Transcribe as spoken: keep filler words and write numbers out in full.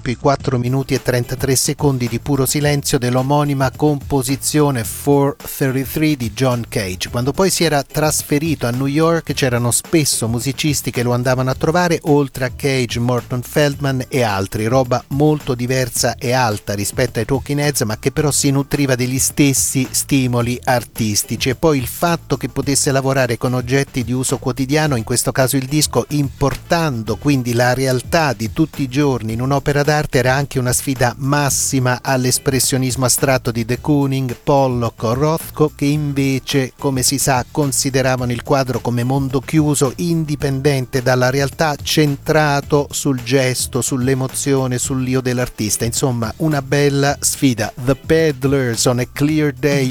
esempio i quattro minuti e trentatré secondi di puro silenzio dell'omonima composizione quattrocentotrentatré di John Cage. Quando poi si era trasferito a New York c'erano spesso musicisti che lo andavano a trovare, oltre a Cage, Morton Feldman e altri, roba molto diversa e alta rispetto ai Talking Heads, ma che però si nutriva degli stessi stimoli artistici. E poi il fatto che potesse lavorare con oggetti di uso quotidiano, in questo caso il disco, importando quindi la realtà di tutti i giorni in un'opera d'arte, era anche una sfida massima all'espressionismo astratto di de Kooning, Pollock o Rothko, che invece, come si sa, consideravano il quadro come mondo chiuso, indipendente dalla realtà, centrato sul gesto, sull'emozione, sull'io dell'artista. Insomma, una bella sfida. The Peddlers on a Clear Day